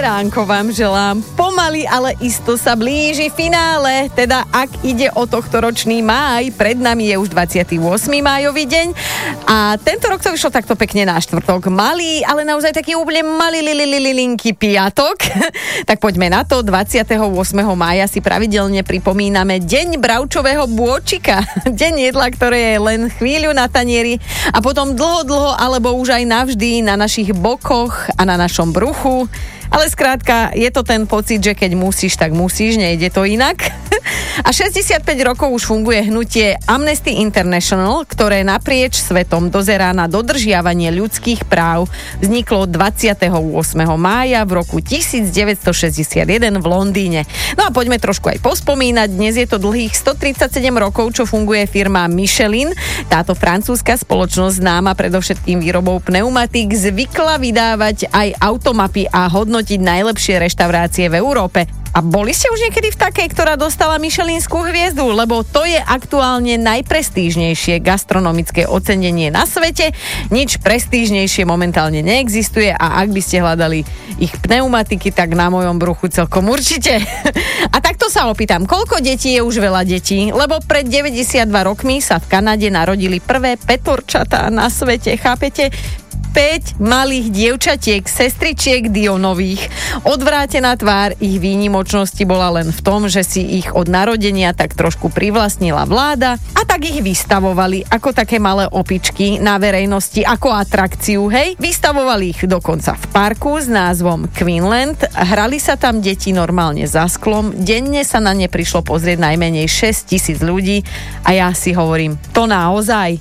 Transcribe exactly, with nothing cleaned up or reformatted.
ránko vám želám. Pomaly, ale isto sa blíži finále. Teda ak ide o tohtoročný máj, pred nami je už dvadsiaty ôsmy májový deň. A tento rok to vyšlo takto pekne na štvrtok. Malý, ale naozaj taký úplne malý lilililinky piatok. Tak poďme na to. dvadsiateho ôsmeho mája si pravidelne pripomíname Deň bravčového bôčika. Deň jedla, ktoré je len chvíľu na tanieri a potom dlho, dlho alebo už aj navždy na našich bokoch a na našom bruchu. Ale skrátka, je to ten pocit, že keď musíš, tak musíš, nejde to inak. A šesťdesiatpäť rokov už funguje hnutie Amnesty International, ktoré naprieč svetom dozerá na dodržiavanie ľudských práv. Vzniklo dvadsiateho ôsmeho mája v roku devätnásťstošesťdesiatjeden v Londýne. No a poďme trošku aj pospomínať. Dnes je to dlhých stotridsaťsedem rokov, čo funguje firma Michelin. Táto francúzska spoločnosť, známa predovšetkým výrobou pneumatík, zvykla vydávať aj automapy a hodnotiť najlepšie reštaurácie v Európe. A boli ste už niekedy v takej, ktorá dostala Michelinskú hviezdu? Lebo to je aktuálne najprestížnejšie gastronomické ocenenie na svete. Nič prestížnejšie momentálne neexistuje a ak by ste hľadali ich pneumatiky, tak na mojom bruchu celkom určite. A takto sa opýtam, koľko detí je už veľa detí? Lebo pred deväťdesiatdva rokmi sa v Kanade narodili prvé petorčatá na svete, chápete? päť malých dievčatiek, sestričiek Dionových. Odvrátená tvár ich výnimočnosti bola len v tom, že si ich od narodenia tak trošku privlastnila vláda a tak ich vystavovali ako také malé opičky na verejnosti, ako atrakciu, hej. Vystavovali ich dokonca v parku s názvom Queenland. Hrali sa tam deti normálne za sklom. Denne sa na ne prišlo pozrieť najmenej šesťtisíc ľudí a ja si hovorím, to naozaj?